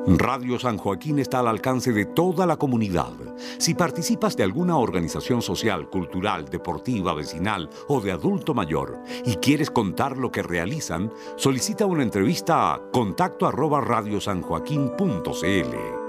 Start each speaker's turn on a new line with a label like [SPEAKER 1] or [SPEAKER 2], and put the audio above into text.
[SPEAKER 1] Radio San Joaquín está al alcance de toda la comunidad. Si participas de alguna organización social, cultural, deportiva, vecinal o de adulto mayor y quieres contar lo que realizan, solicita una entrevista a contacto@radiosanjoaquin.cl.